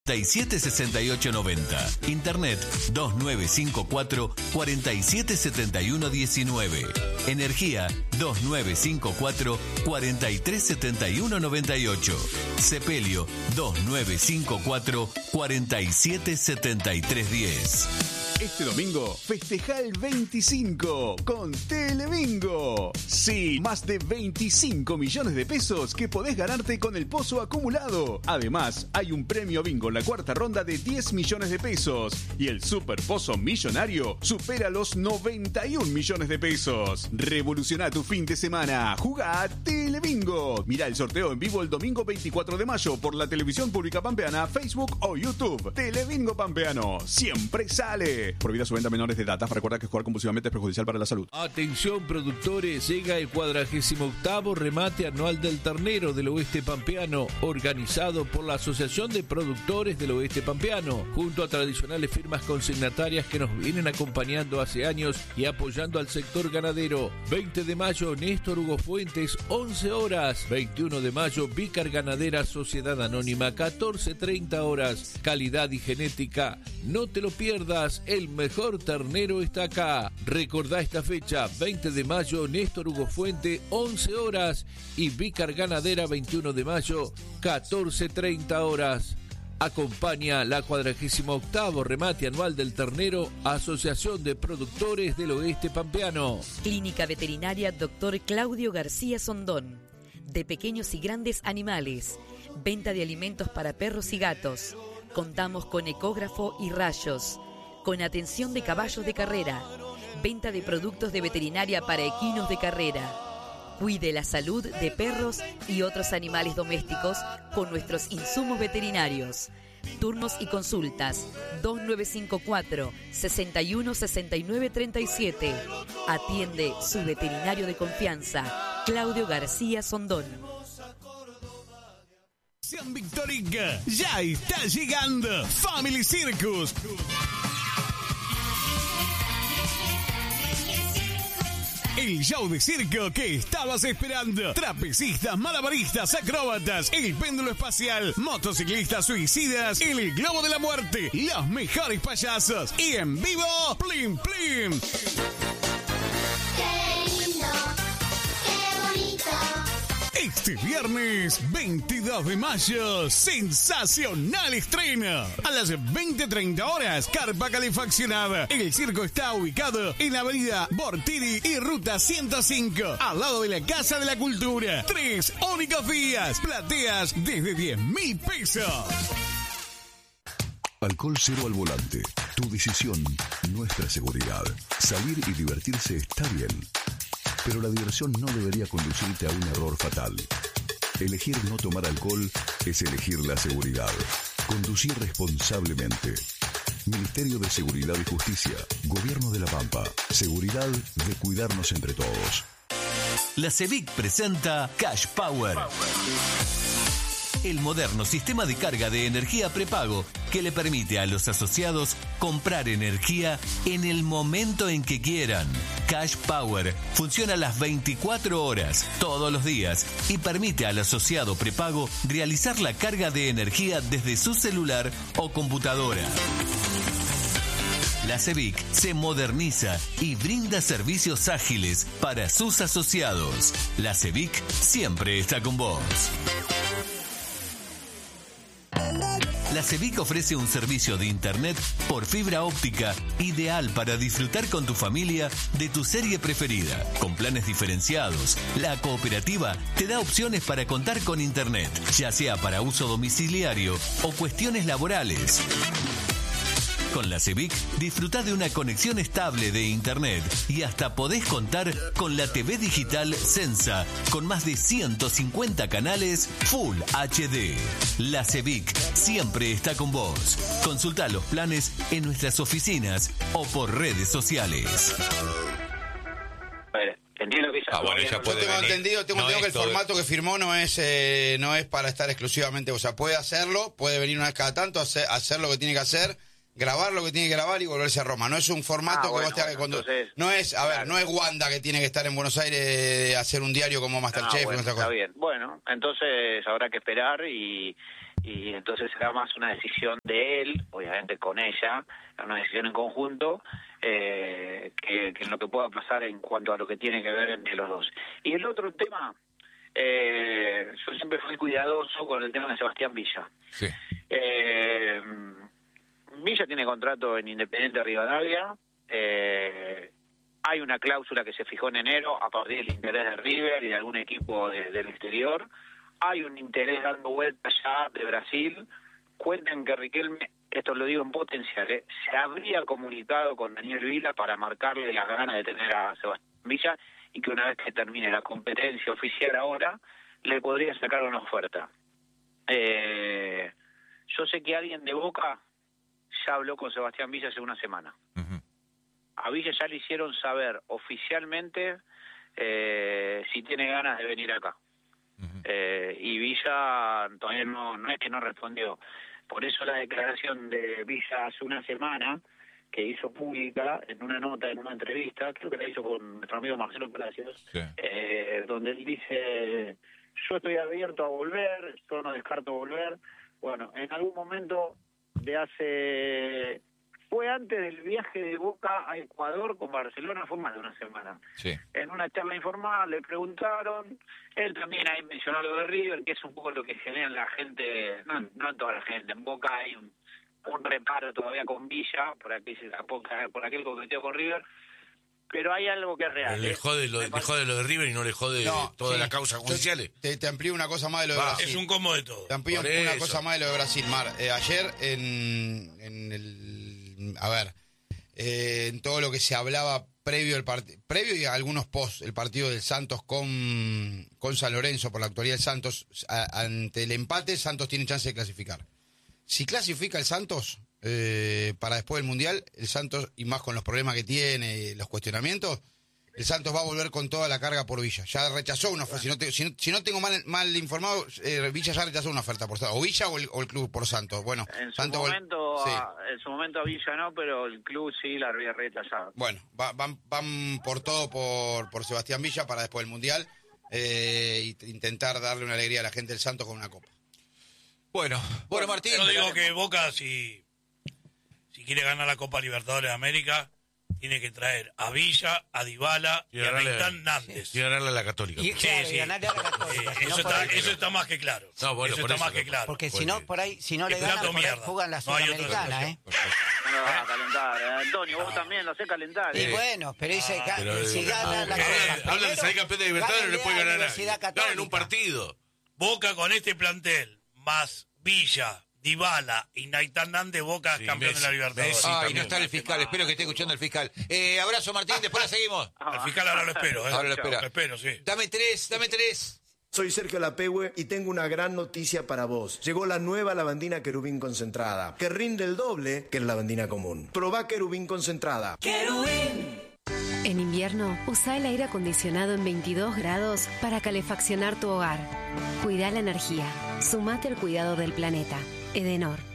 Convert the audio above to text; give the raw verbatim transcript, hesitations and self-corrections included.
cuarenta y siete sesenta y ocho noventa. Internet dos nueve cinco cuatro, cuarenta y siete setenta y uno diecinueve. Energía dos nueve cinco cuatro, cuarenta y tres setenta y uno noventa y ocho. Sepelio dos nueve cinco cuatro, cuarenta y siete setenta y tres diez. Este domingo festeja el veinticinco con Telebingo. Sí, más de veinticinco millones de pesos que podés ganarte con el pozo acumulado. Además, hay un premio bingo en la cuarta ronda de diez millones de pesos. Y el super pozo millonario supera los noventa y un millones de pesos. Revoluciona tu fin de semana. Jugá a Telebingo. Mirá el sorteo en vivo el domingo veinticuatro de mayo por la televisión pública pampeana, Facebook o YouTube. Telebingo Pampeano. Siempre sale. Prohibida su venta a menores de edad. Recuerda que jugar compulsivamente es perjudicial para la salud. Atención productores, llega el cuadragésimo octavo remate anual del ternero del oeste pampeano, organizado por la Asociación de Productores del Oeste Pampeano, junto a tradicionales firmas consignatarias que nos vienen acompañando hace años y apoyando al sector ganadero. veinte de mayo, Néstor Hugo Fuentes, once horas. veintiuno de mayo, Vícar Ganadera Sociedad Anónima, catorce treinta horas. Calidad y genética, no te lo pierdas. El mejor ternero está acá. Recordá esta fecha, veinte de mayo, Néstor Hugo Fuente, once horas, y Vícar Ganadera, veintiuno de mayo, catorce treinta horas. Acompaña la cuadragésimo octavo remate anual del ternero, Asociación de Productores del Oeste Pampeano. Clínica Veterinaria Doctor Claudio García Sondón. De pequeños y grandes animales. Venta de alimentos para perros y gatos. Contamos con ecógrafo y rayos. Con atención de caballos de carrera. Venta de productos de veterinaria para equinos de carrera. Cuide la salud de perros y otros animales domésticos con nuestros insumos veterinarios. Turnos y consultas dos nueve cinco cuatro, sesenta y uno sesenta y nueve treinta y siete. Atiende su veterinario de confianza, Claudio García Sondón. San Victorica, ya está llegando Family Circus. El show de circo que estabas esperando. Trapecistas, malabaristas, acróbatas, el péndulo espacial, motociclistas suicidas, el globo de la muerte, los mejores payasos y en vivo, Plim Plim. ¡Qué lindo! ¡Qué bonito! Este viernes veintidós de mayo, sensacional estreno. A las veinte treinta horas, carpa calefaccionada. El circo está ubicado en la avenida Bortiri y ruta ciento cinco, al lado de la Casa de la Cultura. Tres únicos días, plateas desde diez mil pesos. Alcohol cero al volante. Tu decisión, nuestra seguridad. Salir y divertirse está bien, pero la diversión no debería conducirte a un error fatal. Elegir no tomar alcohol es elegir la seguridad. Conducir responsablemente. Ministerio de Seguridad y Justicia. Gobierno de La Pampa. Seguridad de cuidarnos entre todos. La CEVIC presenta Cash Power. El moderno sistema de carga de energía prepago que le permite a los asociados comprar energía en el momento en que quieran. Cash Power funciona las veinticuatro horas, todos los días, y permite al asociado prepago realizar la carga de energía desde su celular o computadora. La CEVIC se moderniza y brinda servicios ágiles para sus asociados. La CEVIC siempre está con vos. La CEVIC ofrece un servicio de internet por fibra óptica ideal para disfrutar con tu familia de tu serie preferida. Con planes diferenciados, la cooperativa te da opciones para contar con internet, ya sea para uso domiciliario o cuestiones laborales. Con la CEVIC disfruta de una conexión estable de internet y hasta podés contar con la T V digital Sensa con más de ciento cincuenta canales Full H D. La CEVIC siempre está con vos. Consulta los planes en nuestras oficinas o por redes sociales. Entiendo que esa ah, bueno, ya puede Yo tengo venir. entendido, tengo No entendido que es el todo. formato que firmó no es eh, no es para estar exclusivamente, o sea, puede hacerlo, puede venir una vez cada tanto, hacer, hacer lo que tiene que hacer, grabar lo que tiene que grabar y volverse a Roma. No es un formato Ah, que bueno, vos tengas que bueno, conducir. entonces, No es, a ver, claro. no es Wanda que tiene que estar en Buenos Aires eh, hacer un diario como Ah, Masterchef bueno, y esas está cosas. bien. Bueno, entonces habrá que esperar y, y entonces será más una decisión de él, obviamente con ella, una decisión en conjunto, eh, que, que en lo que pueda pasar en cuanto a lo que tiene que ver entre los dos. Y el otro tema, eh, yo siempre fui cuidadoso con el tema de Sebastián Villa. Sí. Eh, Villa tiene contrato en Independiente Rivadavia, eh, hay una cláusula que se fijó en enero a partir del interés de River y de algún equipo de, del exterior. Hay un interés dando vueltas ya de Brasil. Cuentan que Riquelme, esto lo digo en potencial, ¿eh? se habría comunicado con Daniel Vila para marcarle las ganas de tener a Sebastián Villa y que una vez que termine la competencia oficial ahora, le podría sacar una oferta. Eh, yo sé que alguien de Boca ya habló con Sebastián Villa hace una semana. Uh-huh. A Villa ya le hicieron saber oficialmente eh, si tiene ganas de venir acá. Uh-huh. Eh, y Villa todavía no, no es que no respondió. Por eso la declaración de Villa hace una semana, que hizo pública en una nota, en una entrevista, creo que la hizo con nuestro amigo Marcelo Palacios, sí. eh, donde él dice, yo estoy abierto a volver, yo no descarto volver. Bueno, en algún momento de hace... Fue antes del viaje de Boca a Ecuador con Barcelona, fue más de una semana. Sí. En una charla informal le preguntaron, él también ahí mencionó lo de River, que es un poco lo que genera la gente, no, no toda la gente, en Boca hay un, un reparo todavía con Villa, por aquel, por aquel coqueteo con River, pero hay algo que es real. Le jode lo, le jode lo de River y no le jode no, todas sí. las causas judiciales. Te, te amplío una cosa más de lo de Va, Brasil. Es un combo de todo. Te amplío una cosa más de lo de Brasil, Mar. Eh, ayer en, en el... A ver... Eh, en todo lo que se hablaba previo el part- previo y a algunos post el partido del Santos con, con San Lorenzo por la actualidad del Santos, a, ante el empate Santos tiene chance de clasificar. Si clasifica el Santos eh, para después del Mundial, el Santos, y más con los problemas que tiene, los cuestionamientos, el Santos va a volver con toda la carga por Villa. Ya rechazó una oferta. Si no, te, si no, si no tengo mal, mal informado, eh, Villa ya rechazó una oferta por Santos. O Villa o el, o el club por Santos. Bueno, en su Santos momento, vol- sí. a, en su momento a Villa no, pero el club sí la había rechazado. Bueno, va, van, van por todo por, por Sebastián Villa para después del Mundial eh, y intentar darle una alegría a la gente del Santos con una copa. Bueno, bueno Martín. Yo digo que Boca, si, si quiere ganar la Copa Libertadores de América, tiene que traer a Villa, a Dybala y, y a Naitán Nández. Sí. Y ganarle a la Católica. Y, sí, claro, sí. y ganarle a la Católica. Eh, si eso, no, está, ahí, eso está más que claro. No, bueno, eso por está eso, más que claro. Porque si no, por ahí, si no le ganan, por ahí jugan la no Sudamericana, ¿eh? No lo vas a calentar, eh. Antonio, vos también lo hacés calentar. Y eh. bueno, pero dice, Ah, pero, si gana la Copa. Habla de salir campeón de Libertadores, no le puede ganar a nadie. Ganan en un partido. Boca con este plantel, más Villa, Dybala y Naitán Nández, Boca sí, campeón Messi, de la Libertadores. Messi, ah, y no está el fiscal, espero que esté escuchando el fiscal. Eh, abrazo Martín, después la seguimos. Al fiscal ahora lo espero, ¿eh? Ahora lo espera. Lo espero, sí. Dame tres, dame tres. Soy Sergio Lapehue y tengo una gran noticia para vos. Llegó la nueva lavandina Querubín concentrada, que rinde el doble que la lavandina común. Probá Querubín concentrada. ¡Querubín! En invierno, usa el aire acondicionado en veintidós grados para calefaccionar tu hogar. Cuida la energía. Sumate al cuidado del planeta. Edenor.